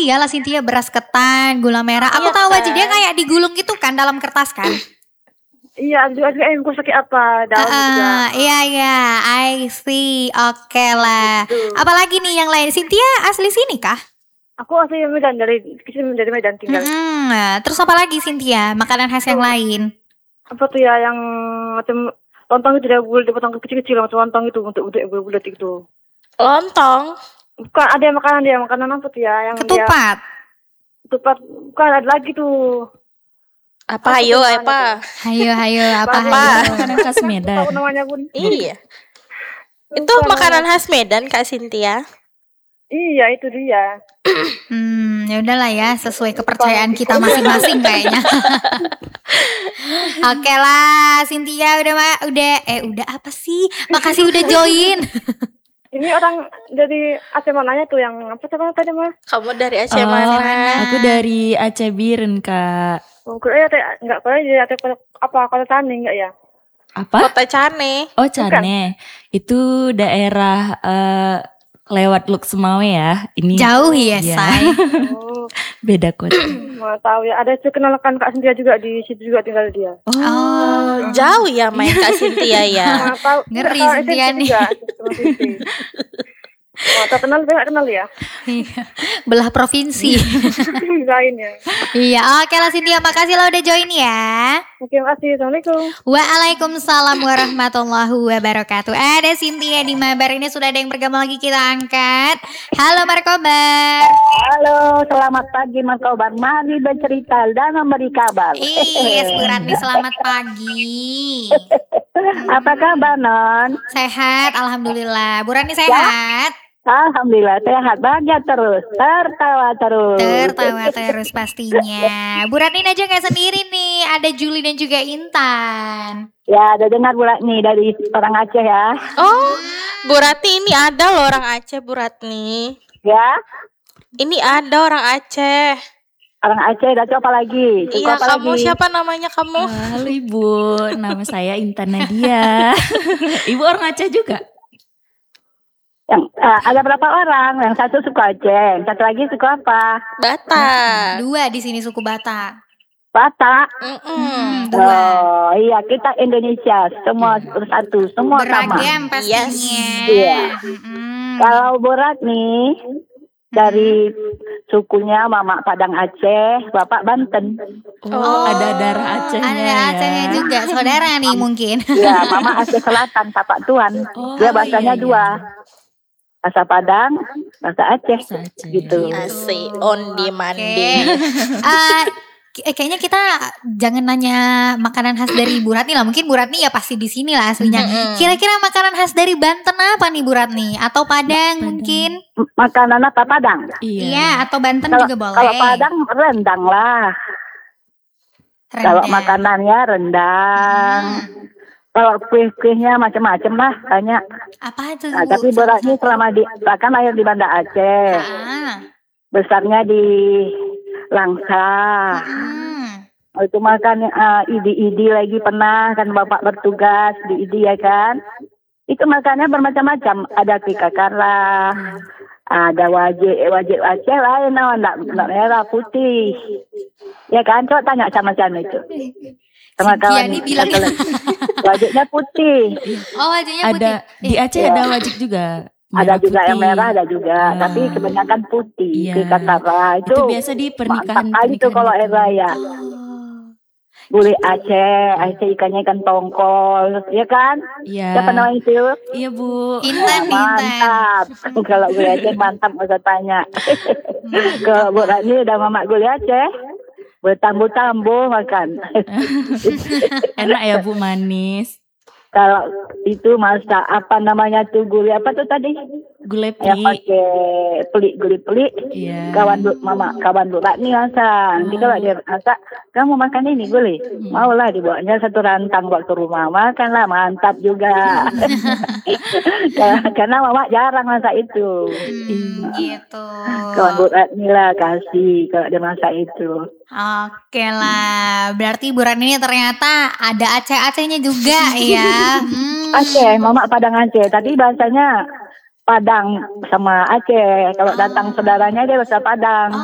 iyalah Cynthia, beras ketan, gula merah. Aku Iya tahu aja kan? dia kayak digulung gitu kan dalam kertas kan. Iya, juga gue sakit apa daun juga. Iya, I see. Oke lah. Gitu. Apalagi nih yang lain? Cynthia asli sini kah? Aku asli Medan dari Medan tinggal. Terus apa lagi Cynthia? Makanan khas yang lain? Apa tuh ya yang macam lontong itu dia dipotong kecil-kecil macam lontong itu untuk bulat itu. Lontong. Bukan ada makanan apa tuh ya yang Ketupat. Ketupat bukan ada lagi tuh. Apa ayo apa? Hayo apa? Makanan khas Medan. Tahu namanya pun. Iya. Itu makanan khas Medan Kak Cynthia. Iya, itu dia. Ya udahlah ya, sesuai kepercayaan kita masing-masing kayaknya. Oke lah, Cynthia udah apa sih? Makasih udah join. Ini orang dari Aceh mananya tuh yang apa tadi mah? Kamu dari Aceh mana? Aku dari Aceh Biren, Kak. Oh, enggak dari Aceh apa Kota Tani enggak ya? Apa? Kota Cane. Oh, Cane. Itu daerah lewat Luk Semawe ya. Ini Jauh ya, Say. Oh, beda kota. nggak tahu ya. Ada kenalkan Kak Cynthia juga di situ juga tinggal dia. Oh, Jauh ya main Kak Cynthia ya. Nggak tahu. Ngeri nggak tahu Cynthia SMP nih. juga, sama Cynthia. Nggak kenal, nggak kenal ya? Iya. Belah provinsi. Lain ya. Iya, oke lah Cynthia, makasih lo udah join ya. Oke, makasih. Assalamualaikum. Waalaikumsalam warahmatullahi wabarakatuh. Ada Cynthia di Mabar, ini sudah ada yang bergabung lagi, kita angkat. Halo Markobar. Halo, selamat pagi Markobar. Mari bercerita dan memberi kabar. Yes, Bu Ratni, selamat pagi. Apa kabar, Non? Sehat, alhamdulillah. Bu Ratni sehat? Alhamdulillah, sehat, bahagia terus, tertawa terus. Tertawa terus pastinya. Bu Ratni aja nggak sendiri nih, ada Juli dan juga Intan. Ya, ada dengar bulat nih dari orang Aceh ya. Oh, Bu Ratni ini ada loh orang Aceh, Bu Ratni. Ya, Ini ada orang Aceh. orang Aceh, dan apa lagi? Suku Iya, apa kamu lagi? siapa namanya kamu? Halo Ibu, nama saya Intan Nadia. Ibu orang Aceh juga? Yang, ada berapa orang? Yang satu suku Aceh, yang satu lagi suku apa? Batak. Dua di sini suku Batak. Batak. Dua. Oh iya, kita Indonesia, semua bersatu, semua sama. Beragam pastinya. Iya. Mm-mm. Kalau berat nih dari sukunya Mama Padang Aceh, Bapak Banten. Oh, ada darah Acehnya Ada ya. Acehnya juga, saudara nih mungkin. Ya, Mama Aceh Selatan, Bapak Tuan. Oh, Dia bahasanya iya. dua. Bahasa Padang, bahasa Aceh. Bahasa Aceh. Gitu. Asik, on demand. Kayaknya kita jangan nanya makanan khas dari Bu Ratni lah. Mungkin Bu Ratni ya pasti di sini lah aslinya. Kira-kira makanan khas dari Banten apa nih Bu Ratni? Atau Padang mungkin? Makanan apa Padang? Iya, atau Banten Kalau, juga boleh. kalau Padang rendang lah. Kalau makanannya rendang. Kalau kue-kuenya macam-macam lah banyak. apa itu? Nah, tapi beratnya selama di bahkan lahir di Banda Aceh. Besarnya di Langsa. Oh, itu makan idi-idi lagi pernah kan Bapak bertugas di idi ya kan. Itu makannya bermacam-macam. Ada kikakara, ada wajib Aceh lain, enggak merah putih. Ya kan, coba tanya sama itu. Sama kawan Cynthia bilang wajibnya putih. oh wajahnya putih. Ada di Aceh ada wajib juga. Ada Merah juga yang putih. merah, ada juga. Tapi kebanyakan putih. Iya. Kikakara Itu biasa di pernikahan. mantap kali tuh kalau air raya. Gulai Aceh ikannya ikan tongkol, ya kan? Iya. Siapa namanya itu? Iya Bu. Intan. Mantap. Kalau gulai Aceh mantap, nggak usah tanya. Kalau Bu Ratni udah mamak gulai Aceh, bertambu-tambu makan. Enak ya Bu, manis. Kalau itu masak apa namanya tuh gulai apa tuh tadi? Gulai Yang pli. pakai gulai-peli. Iya. Kawan Bu Ratni masak. Nanti kalau dia masak, kamu makan ini gulai. Maulah dibawanya satu rantang waktu rumah. Makanlah, mantap juga. Karena Mama jarang masak itu. Gitu. Kawan Bu Ratni lah kasih kalau dia masak itu. Oke lah, berarti Bu Ratni ini ternyata ada Aceh-Acehnya juga ya. Aceh, Mama Padang Aceh. Tadi bahasanya Padang sama Aceh. Kalau datang saudaranya dia bahasa Padang.